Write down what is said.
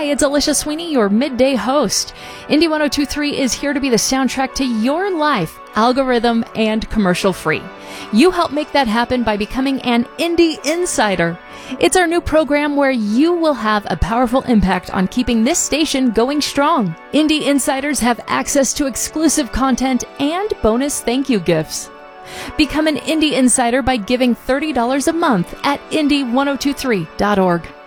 it's Alicia Sweeney, your midday host. Indie 1023 is here to be the soundtrack to your life, algorithm and commercial free. You help make that happen by becoming an Indie Insider. It's our new program where you will have a powerful impact on keeping this station going strong. Indie Insiders have access to exclusive content and bonus thank you gifts. Become an Indie Insider by giving $30 a month at indie1023.org.